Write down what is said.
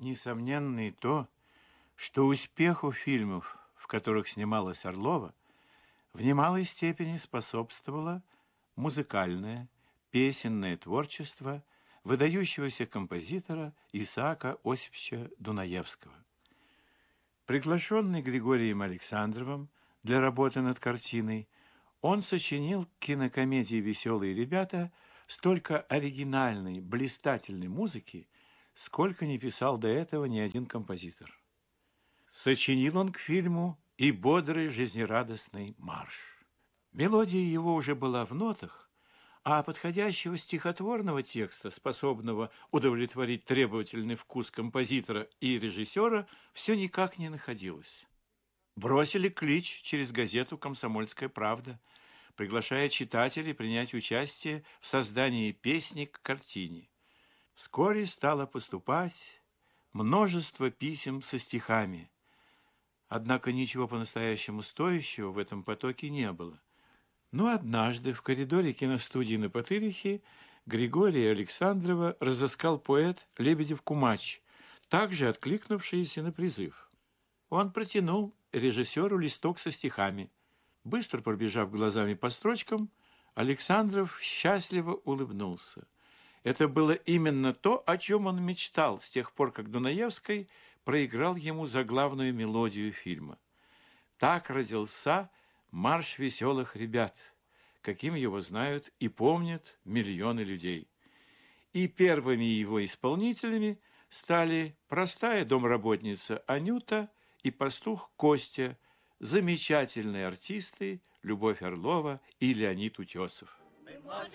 несомненно и то, что успеху фильмов, в которых снималась Орлова, в немалой степени способствовало музыкальное, песенное творчество выдающегося композитора Исаака Осиповича Дунаевского. Приглашенный Григорием Александровым для работы над картиной, он сочинил к кинокомедии «Веселые ребята» столько оригинальной, блистательной музыки, сколько не писал до этого ни один композитор. Сочинил он к фильму и бодрый, жизнерадостный марш. Мелодия его уже была в нотах, а подходящего стихотворного текста, способного удовлетворить требовательный вкус композитора и режиссера, все никак не находилось. Бросили клич через газету «Комсомольская правда», приглашая читателей принять участие в создании песни к картине. Вскоре стало поступать множество писем со стихами. Однако ничего по-настоящему стоящего в этом потоке не было. Но однажды в коридоре киностудии на Потырихе Григория Александрова разыскал поэт Лебедев-Кумач, также откликнувшийся на призыв. Он протянул режиссеру листок со стихами. Быстро пробежав глазами по строчкам, Александров счастливо улыбнулся. Это было именно то, о чем он мечтал с тех пор, как Дунаевский проиграл ему заглавную мелодию фильма. Так родился «Марш веселых ребят», каким его знают и помнят миллионы людей. И первыми его исполнителями стали простая домработница Анюта и пастух Костя, замечательные артисты Любовь Орлова и Леонид Утесов.